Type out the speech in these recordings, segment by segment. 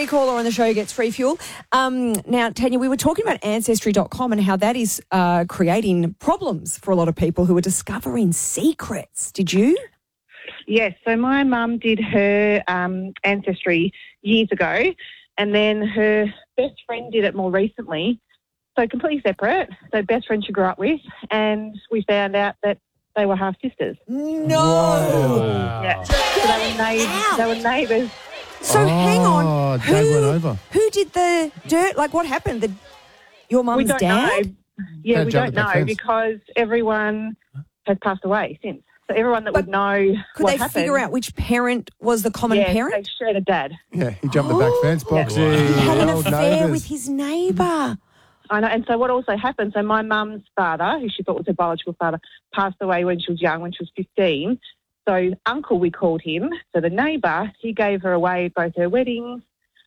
Every caller on the show gets free fuel. Now, Tanya, we were talking about Ancestry.com and how that is creating problems for a lot of people who are discovering secrets. Did you? Yes, so my mum did her Ancestry years ago, and then her best friend did it more recently. So completely separate. So best friend she grew up with, and we found out that they were half sisters. No. Wow. Yeah. So they were neighbours. So hang on. Dad went over. Who did the dirt? Like, what happened? Your We mum's don't dad? know. Yeah, Dad we jumped don't the back know fence. because everyone has passed away since. So everyone that But would know Could what they happened, figure out which parent was the common yeah, parent? they shared a dad. Yeah, he jumped the back fence, Boxy. He had an Old affair neighbours. with his neighbour. I know, and so what also happened, so my mum's father, who she thought was her biological father, passed away when she was young, when she was 15. So uncle, we called him. So the neighbour, he gave her away at both her weddings.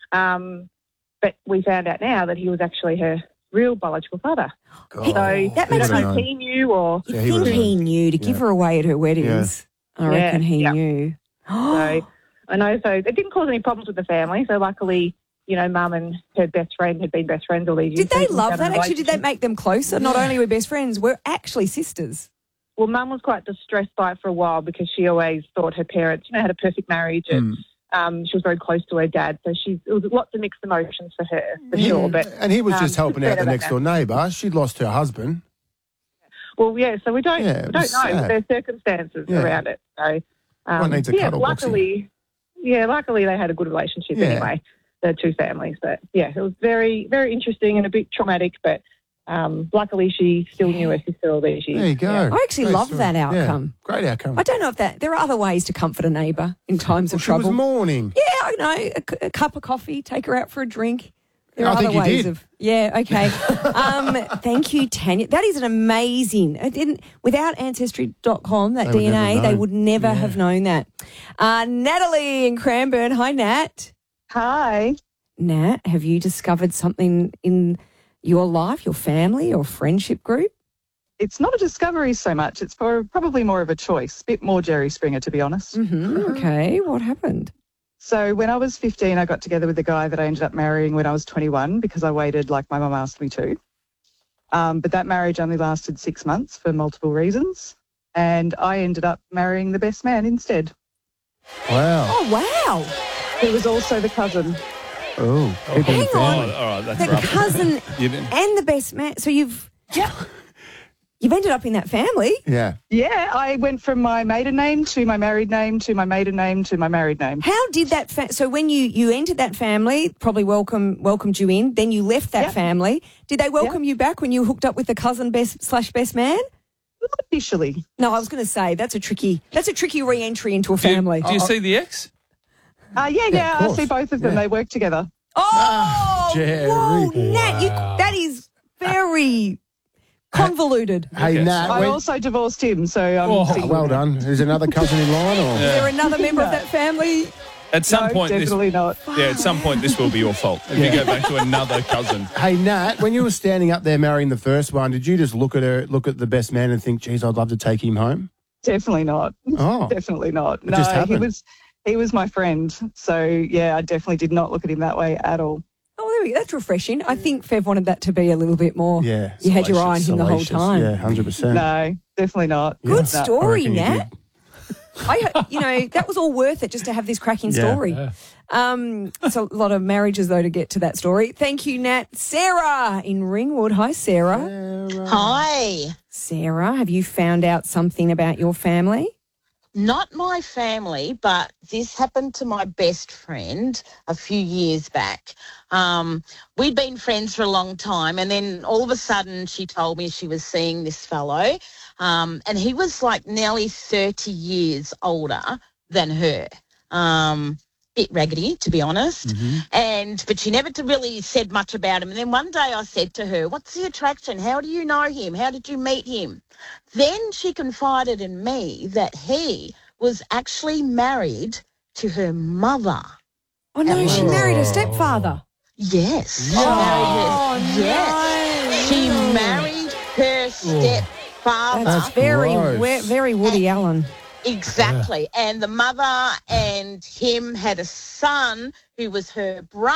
But we found out now that he was actually her real biological father. God. So That we makes don't me- know if he knew or... You Yeah, he think would've he known. knew to give her away at her weddings? I reckon he Yeah. knew. So I know, so it didn't cause any problems with the family. So luckily, you know, mum and her best friend had been best friends all these years. Did they So we love found a that? Actually, did that relationship. make them closer? Not only were best friends, we're actually sisters. Well, mum was quite distressed by it for a while because she always thought her parents, had a perfect marriage and she was very close to her dad. So it was lots of mixed emotions for her, for sure. But And he was just it's helping out better the than next that. door neighbour. She'd lost her husband. Well, yeah, so we don't Yeah, it know was sad. their circumstances Yeah. around it. So, One needs a cuddle, luckily they had a good relationship Yeah. anyway, the two families. But yeah, it was very, very interesting and a bit traumatic. But luckily, she still knew her sister all these years. There you go. Yeah. I actually Great love story. that Yeah, outcome. great outcome. I don't know if there are other ways to comfort a neighbour in times of She was trouble. mourning. Yeah, I know. A cup of coffee, take her out for a drink. There I are think other you ways did. of. Yeah, okay. Thank you, Tanya. That is an amazing. Without Ancestry.com, that They would DNA, never they know. would never have known that. Natalie in Cranbourne. Hi, Nat. Hi. Nat, have you discovered something in your life, your family, or friendship group? It's not a discovery so much. It's probably more of a choice. Bit more Jerry Springer, to be honest. Okay, what happened? So when I was 15, I got together with a guy that I ended up marrying when I was 21 because I waited like my mum asked me to. But that marriage only lasted 6 months for multiple reasons. And I ended up marrying the best man instead. Wow. Oh, wow. He was also the cousin. Oh. Hang on. All right, that's The rough. cousin You didn't- and the best man. So you've ended up in that family. Yeah. Yeah, I went from my maiden name to my married name to my maiden name to my married name. How did that so when you entered that family, probably welcomed you in, then you left that Yep. family. Did they welcome you back when you hooked up with the cousin best man? Not officially. No, I was going to say that's a tricky re-entry into a Do you- family. Do you see the ex? Yeah, of I course. see both of them. Yeah. They work together. Oh, Jerry. whoa, Nat, that is very convoluted. Hey, Okay, Nat. I when- also divorced him, so I'm single well now. done. Is another cousin in line? Or? Is there another member of that family? At some No, point, definitely not. at some point, this will be your fault if you go back to another cousin. Hey, Nat, when you were standing up there marrying the first one, did you just look at the best man and think, geez, I'd love to take him home? Definitely not. Oh. Definitely not. It just happened. He was my friend. So yeah, I definitely did not look at him that way at all. Oh, there we go. That's refreshing. I think Fev wanted that to be a little bit more. Yeah. You had your eye on him the whole Salacious. time. Yeah, 100%. No, definitely not. Good No. story, I reckon you Nat. That was all worth it just to have this cracking story. It's a lot of marriages, though, to get to that story. Thank you, Nat. Sarah in Ringwood. Hi, Sarah. Hi. Sarah, have you found out something about your family? Not my family, but this happened to my best friend a few years back. We'd been friends for a long time, and then all of a sudden she told me she was seeing this fellow, and he was like nearly 30 years older than her. Bit raggedy, to be honest. But she never really said much about him. And then one day I said to her, what's the attraction? How do you know him? How did you meet him? Then she confided in me that he was actually married to her mother. Oh, no, she married her stepfather. Yes. Oh, She married her, yes. She married her stepfather. That's very, gross. very Woody Allen. Exactly. And the mother and him had a son who was her brother.